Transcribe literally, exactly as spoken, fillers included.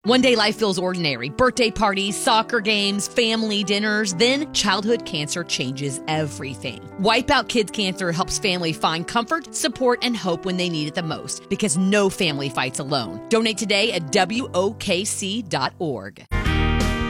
One day life feels ordinary. Birthday parties, soccer games, family dinners. Then childhood cancer changes everything. Wipeout Kids Cancer helps family find comfort, support, and hope when they need it the most, because no family fights alone. Donate today at W O K C dot org.